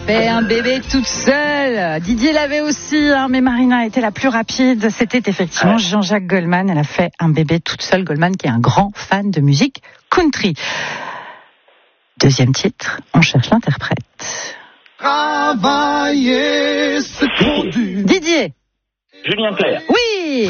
Fait un bébé toute seule. Didier l'avait aussi, hein, mais Marina était la plus rapide. C'était effectivement Jean-Jacques Goldman. Elle a fait un bébé toute seule. Goldman qui est un grand fan de musique country. Deuxième titre, on cherche l'interprète. Travailler, c'est trop dur. Didier. Julien Clerc. Oui.